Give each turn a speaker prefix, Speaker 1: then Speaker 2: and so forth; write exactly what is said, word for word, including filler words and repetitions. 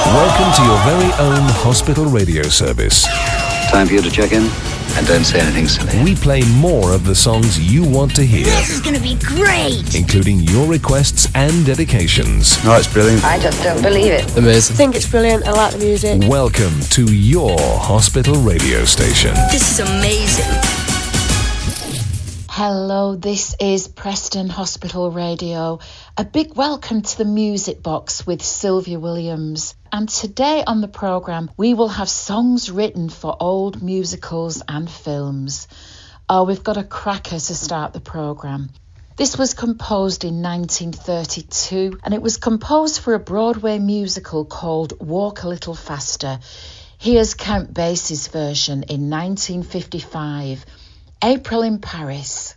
Speaker 1: Welcome to your very own hospital radio service.
Speaker 2: Time for you to check in, and don't say anything silly.
Speaker 1: We play more of the songs you want to hear.
Speaker 3: This is going to be great!
Speaker 1: Including your requests and dedications.
Speaker 2: Oh, it's brilliant.
Speaker 4: I just don't believe it.
Speaker 5: Amazing.
Speaker 6: I think it's brilliant. I like the music.
Speaker 1: Welcome to your hospital radio station.
Speaker 3: This is amazing.
Speaker 7: Hello, this is Preston Hospital Radio. A big welcome to the Music Box with Sylvia Williams. And today on the programme, we will have songs written for old musicals and films. Oh, we've got a cracker to start the programme. This was composed in nineteen thirty-two, and it was composed for a Broadway musical called Walk a Little Faster. Here's Count Basie's version in nineteen fifty-five, April in Paris.